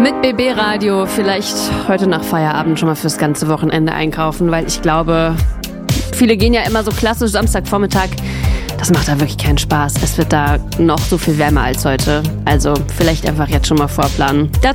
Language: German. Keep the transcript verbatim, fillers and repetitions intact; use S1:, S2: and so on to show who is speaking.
S1: Mit B B Radio vielleicht heute nach Feierabend schon mal fürs ganze Wochenende einkaufen, weil ich glaube, viele gehen ja immer so klassisch Samstagvormittag. Das macht da wirklich keinen Spaß. Es wird da noch so viel wärmer als heute. Also vielleicht einfach jetzt schon mal vorplanen.